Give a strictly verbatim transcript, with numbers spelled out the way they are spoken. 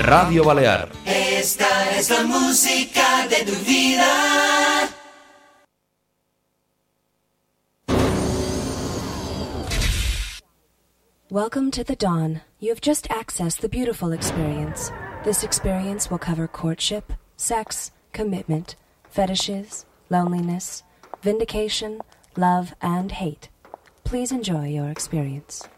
Radio Balear. Esta es la música de tu vida. Welcome to the Dawn. You have just accessed the beautiful experience. This experience will cover courtship, sex, commitment, fetishes, loneliness, vindication, love, and hate. Please enjoy your experience.